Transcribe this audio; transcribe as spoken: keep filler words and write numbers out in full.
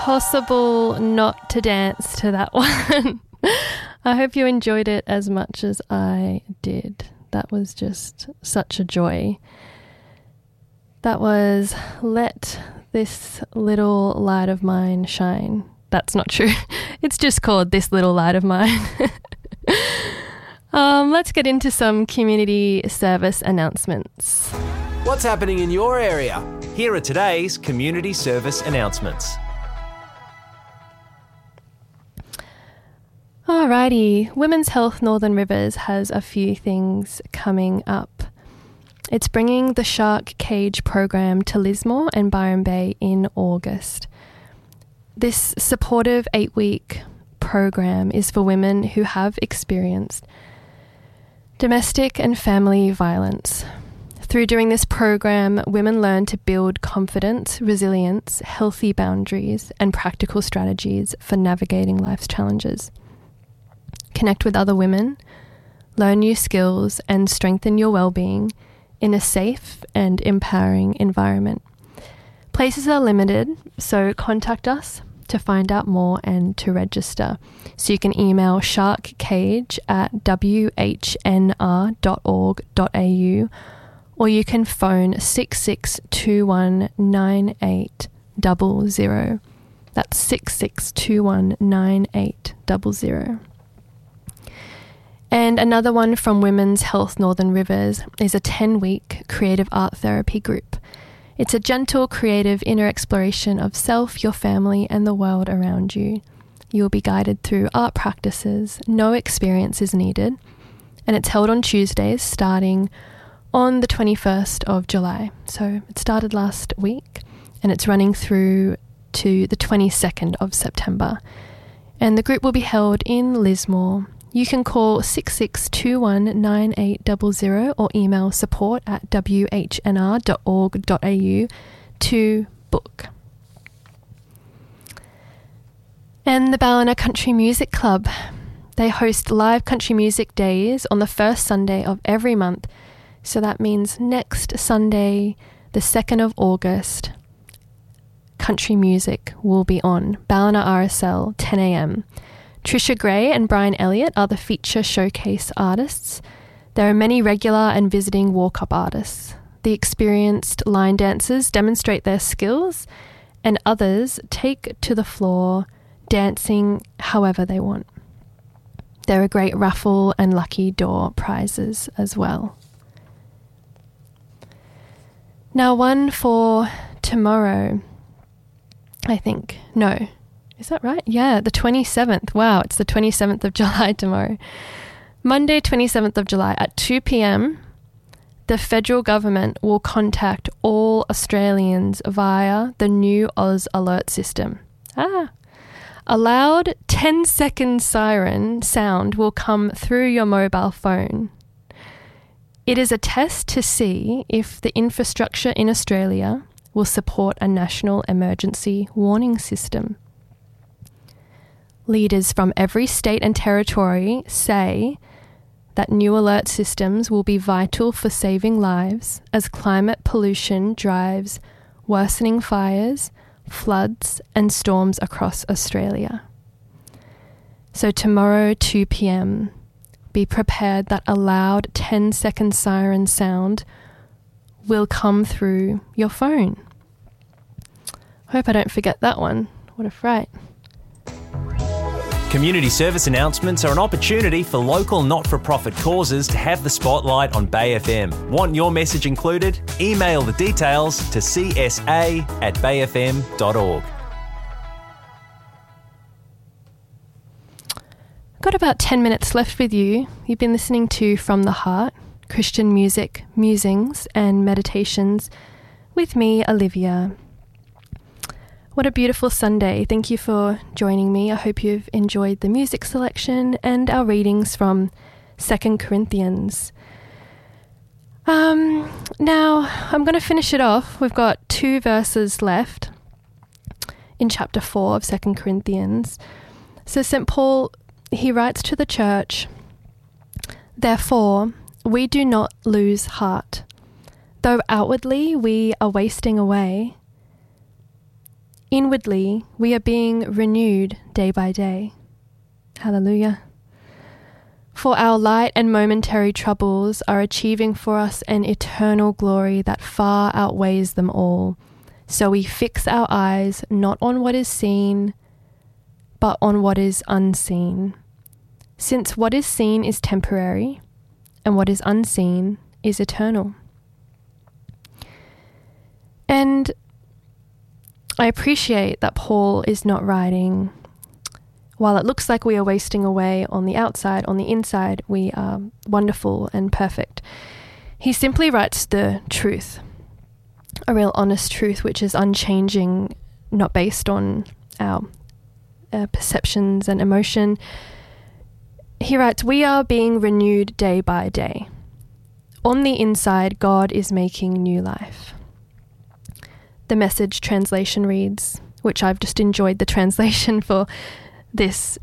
impossible not to dance to that one. I hope you enjoyed it as much as I did. That was just such a joy. That was Let This Little Light of Mine Shine. That's not true. It's just called This Little Light of Mine. um, let's get into some community service announcements. What's happening in your area? Here are today's community service announcements. Alrighty, Women's Health Northern Rivers has a few things coming up. It's bringing the Shark Cage program to Lismore and Byron Bay in August. This supportive eight-week program is for women who have experienced domestic and family violence. Through doing this program, women learn to build confidence, resilience, healthy boundaries, and practical strategies for navigating life's challenges. Connect with other women, learn new skills, and strengthen your well-being in a safe and empowering environment. Places are limited, so contact us to find out more and to register. So you can email sharkcage at w h n r dot org dot a u or you can phone six six two one nine eight zero zero. That's six six two one nine eight zero zero. And another one from Women's Health Northern Rivers is a ten-week creative art therapy group. It's a gentle, creative inner exploration of self, your family, and the world around you. You'll be guided through art practices. No experience is needed. And it's held on Tuesdays starting on the twenty-first of July. So it started last week and it's running through to the twenty-second of September. And the group will be held in Lismore. You can call six six two one nine eight zero zero or email support at w h n r dot org dot a u to book. And the Ballina Country Music Club. They host live country music days on the first Sunday of every month. So that means next Sunday, the second of August, country music will be on Ballina R S L, ten a.m. Trisha Gray and Brian Elliott are the feature showcase artists. There are many regular and visiting walk-up artists. The experienced line dancers demonstrate their skills and others take to the floor, dancing however they want. There are great raffle and lucky door prizes as well. Now one for tomorrow, I think. No. Is that right? Yeah, the twenty-seventh. Wow, it's the twenty-seventh of July tomorrow. Monday, twenty-seventh of July at two p.m, the federal government will contact all Australians via the new Oz alert system. Ah. A loud ten-second siren sound will come through your mobile phone. It is a test to see if the infrastructure in Australia will support a national emergency warning system. Leaders from every state and territory say that new alert systems will be vital for saving lives as climate pollution drives worsening fires, floods, and storms across Australia. So tomorrow, two p.m, be prepared that a loud ten-second siren sound will come through your phone. Hope I don't forget that one. What a fright. Community service announcements are an opportunity for local not-for-profit causes to have the spotlight on Bay F M. Want your message included? Email the details to c s a at bay f m dot org. Got about ten minutes left with you. You've been listening to From the Heart, Christian music, musings and meditations with me, Olivia. What a beautiful Sunday. Thank you for joining me. I hope you've enjoyed the music selection and our readings from Second Corinthians. Um, now, I'm going to finish it off. We've got two verses left in chapter four of Second Corinthians. So Saint Paul, he writes to the church, "Therefore, we do not lose heart. Though outwardly we are wasting away, Inwardly, we are being renewed day by day. Hallelujah. For our light and momentary troubles are achieving for us an eternal glory that far outweighs them all. So we fix our eyes not on what is seen, but on what is unseen. Since what is seen is temporary, and what is unseen is eternal. And I appreciate that Paul is not writing, while it looks like we are wasting away on the outside, on the inside we are wonderful and perfect. He simply writes the truth, a real honest truth which is unchanging, not based on our uh, perceptions and emotion. He writes, we are being renewed day by day. On the inside, God is making new life. The Message translation reads, which I've just enjoyed the translation for this